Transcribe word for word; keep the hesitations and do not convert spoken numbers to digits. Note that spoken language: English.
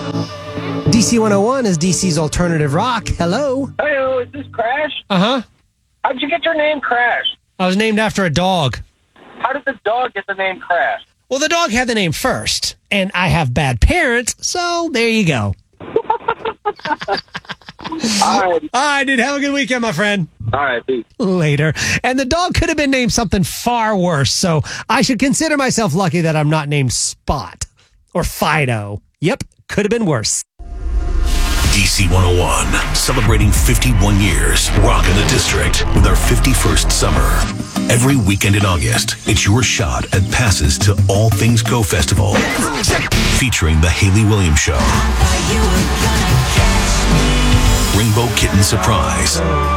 D C one oh one is D C's alternative rock. Hello. Hey, is this Crash? Uh-huh. How'd you get your name Crash? I was named after a dog. How did the dog get the name Crash? Well, the dog had the name first, and I have bad parents, so there you go. All right. All right, dude. Have a good weekend, my friend. All right, peace. Later. And the dog could have been named something far worse, so I should consider myself lucky that I'm not named Spot or Fido. Yep, could have been worse. D C one oh one, celebrating fifty-one years, rocking the district with our fifty-first summer. Every weekend in August, it's your shot at passes to All Things Go Festival, featuring The Hayley Williams Show, Rainbow Kitten Surprise,